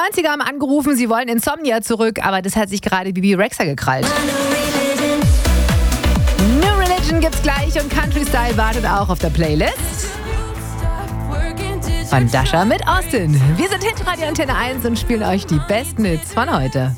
90er haben angerufen, sie wollen Insomnia zurück, aber das hat sich gerade Bibi Rexha gekrallt. New Religion gibt's gleich und Country Style wartet auch auf der Playlist. Von Dasha mit Austin. Wir sind Hitradio Antenne 1 und spielen euch die besten Hits von heute.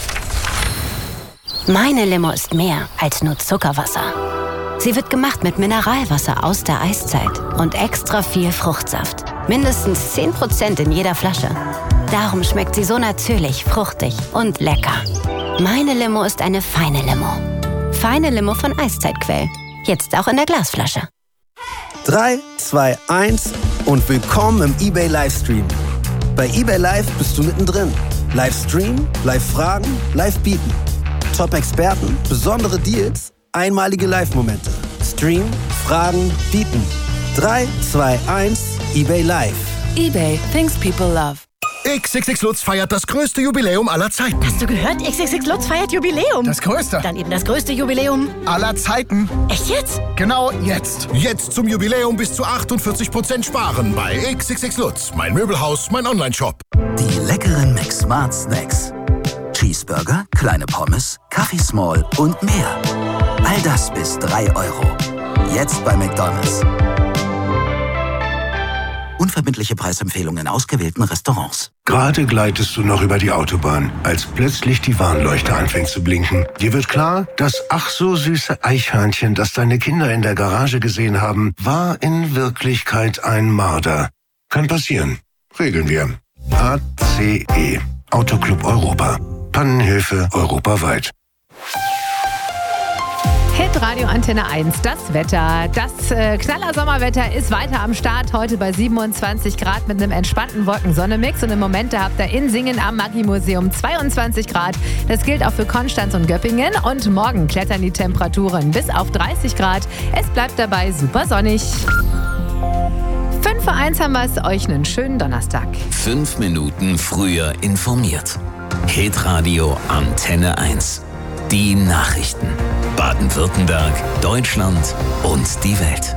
Meine Limo ist mehr als nur Zuckerwasser. Sie wird gemacht mit Mineralwasser aus der Eiszeit und extra viel Fruchtsaft. Mindestens 10% in jeder Flasche. Darum schmeckt sie so natürlich, fruchtig und lecker. Meine Limo ist eine feine Limo. Feine Limo von Eiszeitquell. Jetzt auch in der Glasflasche. 3, 2, 1 und willkommen im eBay Livestream. Bei eBay Live bist du mittendrin. Livestream, Live-Fragen, Live-Bieten. Top-Experten, besondere Deals, einmalige Live-Momente. Stream, Fragen, Bieten. 3, 2, 1, eBay Live. eBay, things people love. XXX Lutz feiert das größte Jubiläum aller Zeiten. Hast du gehört? XXX Lutz feiert Jubiläum. Das größte. Dann eben das größte Jubiläum aller Zeiten. Echt jetzt? Genau jetzt. Jetzt zum Jubiläum bis zu 48% sparen bei XXX Lutz. Mein Möbelhaus, mein Onlineshop. Die leckeren McSmart Snacks. Cheeseburger, kleine Pommes, Kaffee Small und mehr. All das bis 3 €. Jetzt bei McDonald's. Unverbindliche Preisempfehlungen in ausgewählten Restaurants. Gerade gleitest du noch über die Autobahn, als plötzlich die Warnleuchte anfängt zu blinken. Dir wird klar, das ach so süße Eichhörnchen, das deine Kinder in der Garage gesehen haben, war in Wirklichkeit ein Marder. Kann passieren. Regeln wir. ACE. Autoclub Europa. Pannenhilfe europaweit. Hitradio Antenne 1, das Wetter. Das Knaller-Sommerwetter ist weiter am Start. Heute bei 27 Grad mit einem entspannten Wolken-Sonne-Mix. Und im Moment, da habt ihr in Singen am Maggi-Museum 22 Grad. Das gilt auch für Konstanz und Göppingen. Und morgen klettern die Temperaturen bis auf 30 Grad. Es bleibt dabei super sonnig. 5 vor 1 haben wir es. Euch einen schönen Donnerstag. 5 Minuten früher informiert. Hitradio Antenne 1. Die Nachrichten. Baden-Württemberg, Deutschland und die Welt.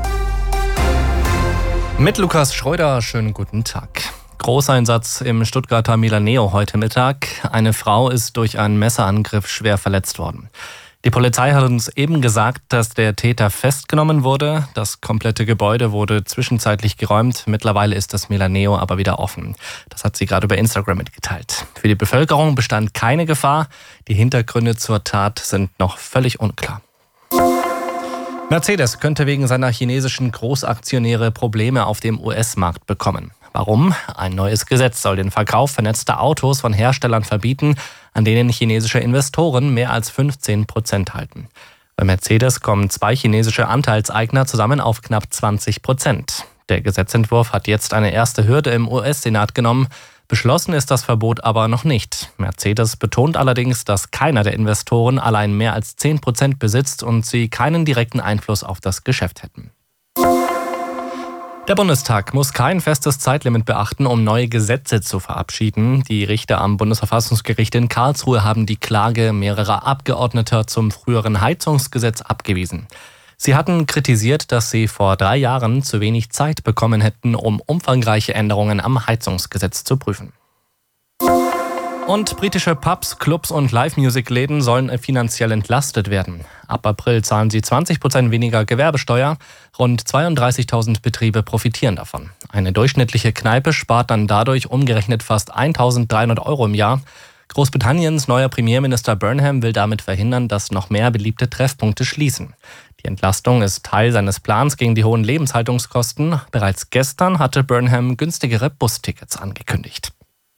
Mit Lukas Schröder, schönen guten Tag. Großeinsatz im Stuttgarter Milaneo heute Mittag. Eine Frau ist durch einen Messerangriff schwer verletzt worden. Die Polizei hat uns eben gesagt, dass der Täter festgenommen wurde. Das komplette Gebäude wurde zwischenzeitlich geräumt. Mittlerweile ist das Milaneo aber wieder offen. Das hat sie gerade über Instagram mitgeteilt. Für die Bevölkerung bestand keine Gefahr. Die Hintergründe zur Tat sind noch völlig unklar. Mercedes könnte wegen seiner chinesischen Großaktionäre Probleme auf dem US-Markt bekommen. Warum? Ein neues Gesetz soll den Verkauf vernetzter Autos von Herstellern verbieten, an denen chinesische Investoren mehr als 15% halten. Bei Mercedes kommen 2 chinesische Anteilseigner zusammen auf knapp 20%. Der Gesetzentwurf hat jetzt eine erste Hürde im US-Senat genommen. Beschlossen ist das Verbot aber noch nicht. Mercedes betont allerdings, dass keiner der Investoren allein mehr als 10% besitzt und sie keinen direkten Einfluss auf das Geschäft hätten. Der Bundestag muss kein festes Zeitlimit beachten, um neue Gesetze zu verabschieden. Die Richter am Bundesverfassungsgericht in Karlsruhe haben die Klage mehrerer Abgeordneter zum früheren Heizungsgesetz abgewiesen. Sie hatten kritisiert, dass sie vor 3 Jahren zu wenig Zeit bekommen hätten, um umfangreiche Änderungen am Heizungsgesetz zu prüfen. Und britische Pubs, Clubs und Live-Music-Läden sollen finanziell entlastet werden. Ab April zahlen sie 20% weniger Gewerbesteuer. Rund 32.000 Betriebe profitieren davon. Eine durchschnittliche Kneipe spart dann dadurch umgerechnet fast 1.300 € im Jahr. Großbritanniens neuer Premierminister Burnham will damit verhindern, dass noch mehr beliebte Treffpunkte schließen. Die Entlastung ist Teil seines Plans gegen die hohen Lebenshaltungskosten. Bereits gestern hatte Burnham günstigere Bustickets angekündigt.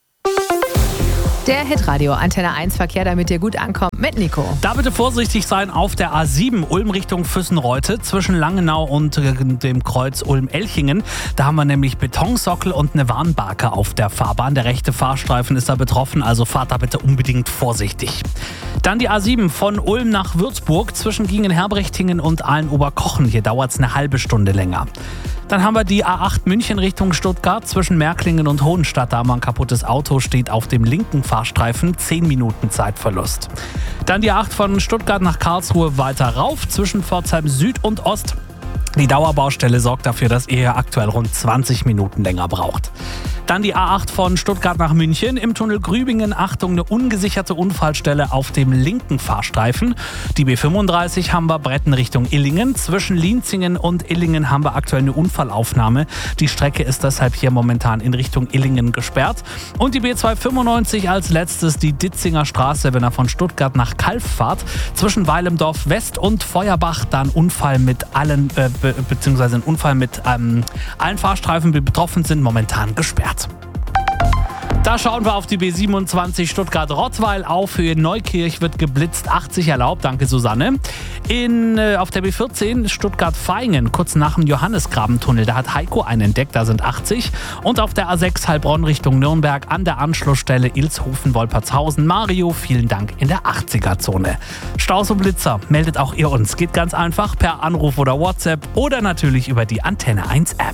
Der Hitradio Antenne 1 Verkehr, damit ihr gut ankommt, mit Nico. Da bitte vorsichtig sein auf der A7 Ulm Richtung Füssenreute zwischen Langenau und dem Kreuz Ulm-Elchingen. Da haben wir nämlich Betonsockel und eine Warnbarke auf der Fahrbahn. Der rechte Fahrstreifen ist da betroffen, also fahrt da bitte unbedingt vorsichtig. Dann die A7 von Ulm nach Würzburg zwischen Gingen-Herbrechtingen und Aalen-Oberkochen. Hier dauert es eine halbe Stunde länger. Dann haben wir die A8 München Richtung Stuttgart zwischen Märklingen und Hohenstadt. Da haben wir ein kaputtes Auto, steht auf dem linken Fahrstreifen, 10 Minuten Zeitverlust. Dann die A8 von Stuttgart nach Karlsruhe weiter rauf zwischen Pforzheim Süd und Ost. Die Dauerbaustelle sorgt dafür, dass ihr aktuell rund 20 Minuten länger braucht. Dann die A8 von Stuttgart nach München. Im Tunnel Grübingen, Achtung, eine ungesicherte Unfallstelle auf dem linken Fahrstreifen. Die B35 haben wir Bretten Richtung Illingen. Zwischen Lienzingen und Illingen haben wir aktuell eine Unfallaufnahme. Die Strecke ist deshalb hier momentan in Richtung Illingen gesperrt. Und die B295 als letztes, die Ditzinger Straße, wenn er von Stuttgart nach Calw fahrt. Zwischen Weilemdorf West und Feuerbach, da ein Unfall mit allen, beziehungsweise ein Unfall mit allen Fahrstreifen, die betroffen sind, momentan gesperrt. Da schauen wir auf die B27 Stuttgart-Rottweil. Auf Höhe Neukirch wird geblitzt, 80 erlaubt, danke Susanne. Auf der B14 Stuttgart-Vaihingen, kurz nach dem Johannesgrabentunnel, da hat Heiko einen entdeckt, da sind 80. Und auf der A6 Heilbronn Richtung Nürnberg an der Anschlussstelle Ilshofen-Wolpertshausen. Mario, vielen Dank, in der 80er-Zone. Staus und Blitzer, meldet auch ihr uns. Geht ganz einfach per Anruf oder WhatsApp oder natürlich über die Antenne 1 App.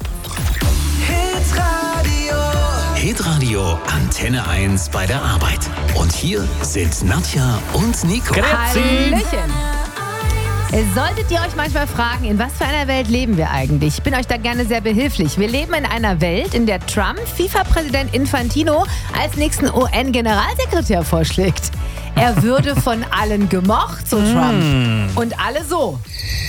Hitradio Antenne 1 bei der Arbeit. Und hier sind Nadja und Nico. Hallöchen. Solltet ihr euch manchmal fragen, in was für einer Welt leben wir eigentlich? Ich bin euch da gerne sehr behilflich. Wir leben in einer Welt, in der Trump FIFA-Präsident Infantino als nächsten UN-Generalsekretär vorschlägt. Er würde von allen gemocht, so Trump. Und alle so.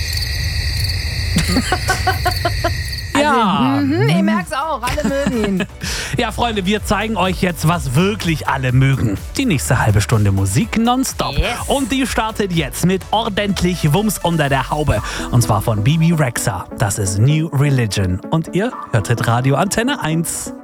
Ja. Ihr merkt's auch, alle mögen ihn. Ja, Freunde, wir zeigen euch jetzt, was wirklich alle mögen. Die nächste halbe Stunde Musik nonstop. Yes. Und die startet jetzt mit ordentlich Wumms unter der Haube. Und zwar von Bibi Rexha. Das ist New Religion. Und ihr hörtet Radio Antenne 1.